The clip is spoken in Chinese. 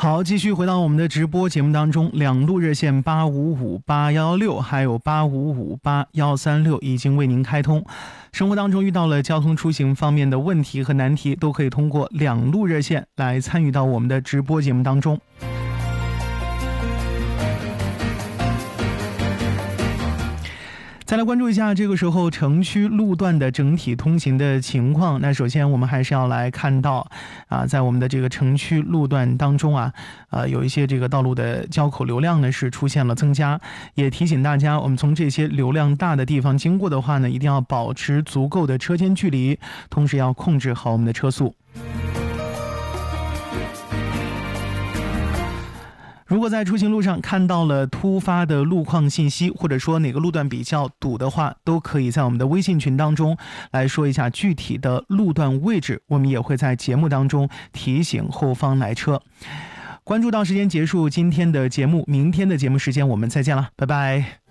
好，继续回到我们的直播节目当中，两路热线855816还有855836已经为您开通。生活当中遇到了交通出行方面的问题和难题，都可以通过两路热线来参与到我们的直播节目当中。再来关注一下这个时候城区路段的整体通行的情况。那首先我们还是要来看到在我们的这个城区路段当中有一些这个道路的交口流量呢是出现了增加，也提醒大家，我们从这些流量大的地方经过的话呢，一定要保持足够的车间距离，同时要控制好我们的车速。如果在出行路上看到了突发的路况信息，或者说哪个路段比较堵的话，都可以在我们的微信群当中来说一下具体的路段位置，我们也会在节目当中提醒后方来车。关注到时间结束今天的节目，明天的节目时间我们再见了，拜拜。